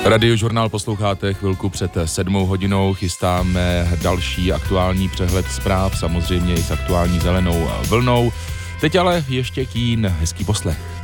Radiožurnál posloucháte chvilku před 7 hodinou, chystáme další aktuální přehled zpráv, samozřejmě i s aktuální zelenou vlnou. Teď ale ještě Kín, hezký poslech.